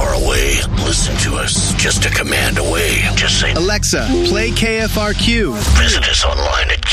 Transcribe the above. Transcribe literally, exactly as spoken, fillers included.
far away. Listen to us just a command away. Just say, Alexa, play K F R Q. Visit us online at